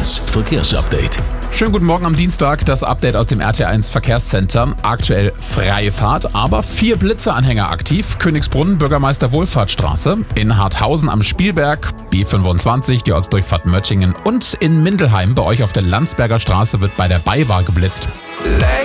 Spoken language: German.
RTL1 Verkehrsupdate. Schönen guten Morgen am Dienstag, das Update aus dem RTL1 Verkehrscenter. Aktuell freie Fahrt, aber 4 Blitzeanhänger aktiv. Königsbrunn, Bürgermeister Wohlfahrtsstraße, in Harthausen am Spielberg, B25, die Ortsdurchfahrt Möttingen und in Mindelheim bei euch auf der Landsberger Straße wird bei der BayWa geblitzt.